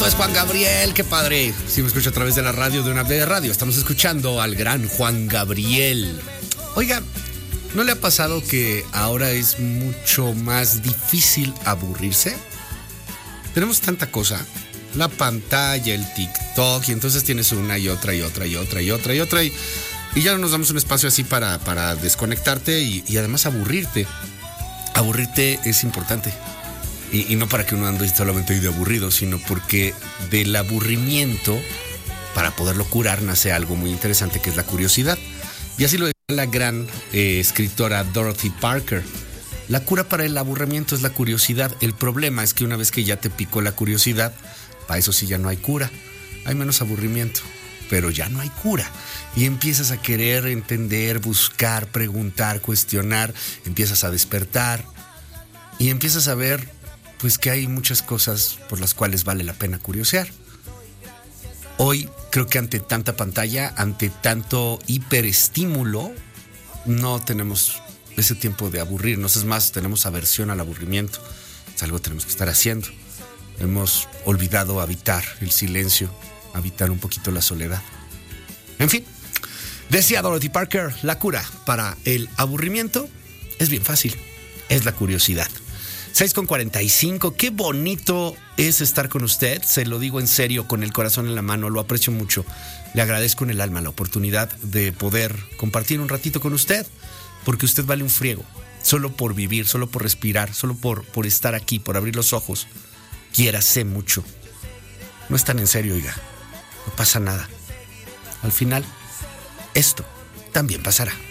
Es Juan Gabriel, qué padre. Si me escucha a través de la radio, de una app de radio, estamos escuchando al gran Juan Gabriel. Oiga, ¿no le ha pasado que ahora es mucho más difícil aburrirse? Tenemos tanta cosa, la pantalla, el TikTok, y entonces tienes una y otra y otra y otra y otra y otra y ya no nos damos un espacio así para desconectarte y además aburrirte. Aburrirte es importante. Y no para que uno ande solamente de aburrido, sino porque del aburrimiento, para poderlo curar, nace algo muy interesante que es la curiosidad. Y así lo decía la gran escritora Dorothy Parker. La cura para el aburrimiento es la curiosidad. El problema es que una vez que ya te picó la curiosidad, para eso sí ya no hay cura. Hay menos aburrimiento, pero ya no hay cura. Y empiezas a querer entender, buscar, preguntar, cuestionar. Empiezas a despertar y empiezas a ver pues que hay muchas cosas por las cuales vale la pena curiosear. Hoy creo que ante tanta pantalla, ante tanto hiperestímulo, no tenemos ese tiempo de aburrirnos. Es más, tenemos aversión al aburrimiento. Es algo que tenemos que estar haciendo. Hemos olvidado habitar el silencio, habitar un poquito la soledad. En fin, decía Dorothy Parker, la cura para el aburrimiento es bien fácil, es la curiosidad. 6:45, qué bonito es estar con usted, se lo digo en serio, con el corazón en la mano, lo aprecio mucho. Le agradezco en el alma la oportunidad de poder compartir un ratito con usted, porque usted vale un friego, solo por vivir, solo por respirar, solo por estar aquí, por abrir los ojos. Quiérase mucho. No es tan en serio, oiga, no pasa nada. Al final, esto también pasará.